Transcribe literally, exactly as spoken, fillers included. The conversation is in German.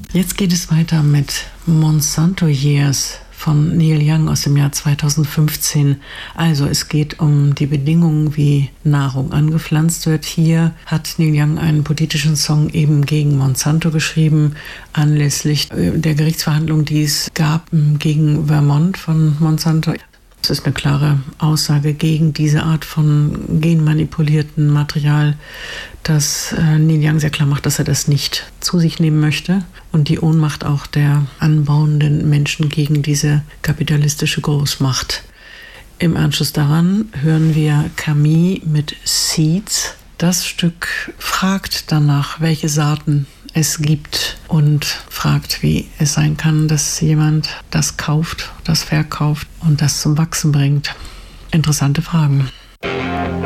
Jetzt geht es weiter mit Monsanto Years von Neil Young aus dem Jahr zweitausendfünfzehn. Also es geht um die Bedingungen, wie Nahrung angepflanzt wird. Hier hat Neil Young einen politischen Song eben gegen Monsanto geschrieben, anlässlich der Gerichtsverhandlung, die es gab gegen Vermont von Monsanto. Es ist eine klare Aussage gegen diese Art von genmanipulierten Material, dass äh, Neil Young sehr klar macht, dass er das nicht zu sich nehmen möchte und die Ohnmacht auch der anbauenden Menschen gegen diese kapitalistische Großmacht. Im Anschluss daran hören wir Camille mit Seeds. Das Stück fragt danach, welche Saaten es gibt und fragt, wie es sein kann, dass jemand das kauft, das verkauft und das zum Wachsen bringt. Interessante Fragen.